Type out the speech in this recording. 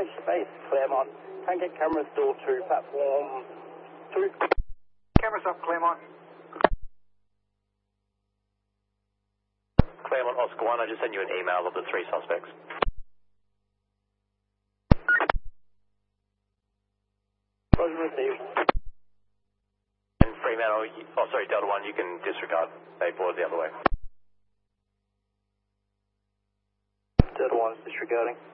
Dash Space, Claremont. Can't get cameras still to platform 2. Cameras up, Claremont. Claremont Oscar 1, I just sent you an email of the 3 suspects. Roger, received. And Fremantle, Delta 1, you can disregard. They board the other way. Delta 1's disregarding.